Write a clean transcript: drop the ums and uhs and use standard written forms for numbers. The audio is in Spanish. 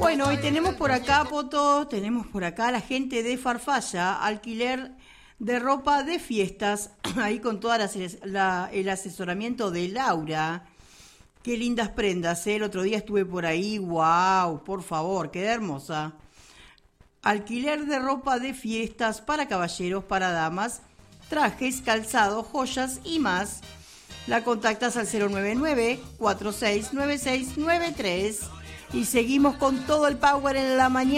Bueno, y tenemos por acá, Poto, tenemos por acá a la gente de Farfalla, alquiler de ropa de fiestas, ahí con todo el asesoramiento de Laura. Qué lindas prendas, ¿eh? El otro día estuve por ahí, wow, por favor, qué hermosa. Alquiler de ropa de fiestas para caballeros, para damas, trajes, calzado, joyas y más. La contactas al 099-469693 y seguimos con todo el power en la mañana.